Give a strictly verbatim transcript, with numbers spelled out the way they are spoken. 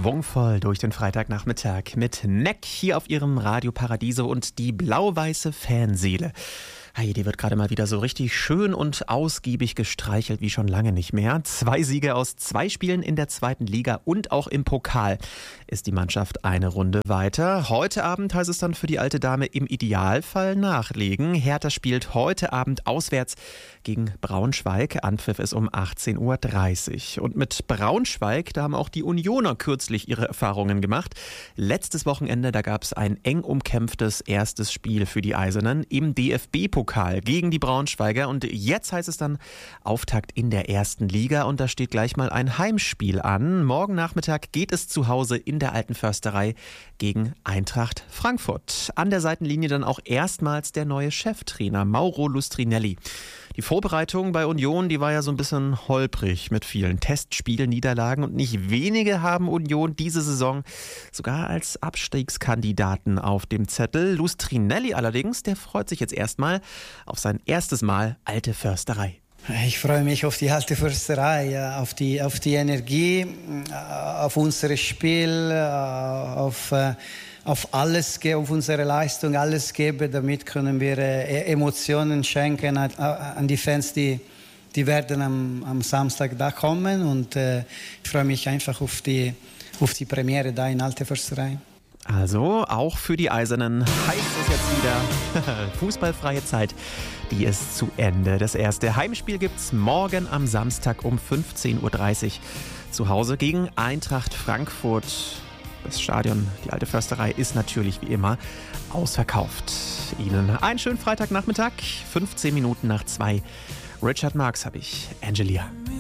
Schwungvoll durch den Freitagnachmittag mit Neck hier auf ihrem Radio Paradiso und die blau-weiße Fanseele. Hey, die wird gerade mal wieder so richtig schön und ausgiebig gestreichelt wie schon lange nicht mehr. Zwei Siege aus zwei Spielen in der zweiten Liga und auch im Pokal ist die Mannschaft eine Runde weiter. Heute Abend heißt es dann für die alte Dame im Idealfall nachlegen. Hertha spielt heute Abend auswärts gegen Braunschweig. Anpfiff ist um achtzehn Uhr dreißig. Und mit Braunschweig, da haben auch die Unioner kürzlich ihre Erfahrungen gemacht. Letztes Wochenende, da gab es ein eng umkämpftes erstes Spiel für die Eisernen im D F B-Pokal. Gegen die Braunschweiger und jetzt heißt es dann Auftakt in der ersten Liga und da steht gleich mal ein Heimspiel an. Morgen Nachmittag geht es zu Hause in der Alten Försterei gegen Eintracht Frankfurt. An der Seitenlinie dann auch erstmals der neue Cheftrainer Mauro Lustrinelli. Die Vorbereitung bei Union, die war ja so ein bisschen holprig mit vielen Testspielniederlagen und nicht wenige haben Union diese Saison sogar als Abstiegskandidaten auf dem Zettel. Lustrinelli allerdings, der freut sich jetzt erstmal auf sein erstes Mal Alte Försterei. Ich freue mich auf die Alte Försterei, auf die, auf die Energie, auf unser Spiel, auf, auf alles, auf unsere Leistung, alles geben. Damit können wir Emotionen schenken an die Fans, die, die werden am, am Samstag da kommen. Und ich freue mich einfach auf die, auf die Premiere da in Alte Försterei. Also auch für die Eisernen heißt es jetzt wieder fußballfreie Zeit. Die ist zu Ende. Das erste Heimspiel gibt's morgen am Samstag um fünfzehn Uhr dreißig zu Hause gegen Eintracht Frankfurt. Das Stadion, die Alte Försterei, ist natürlich wie immer ausverkauft. Ihnen einen schönen Freitagnachmittag, fünfzehn Minuten nach zwei. Richard Marx habe ich, Angelia.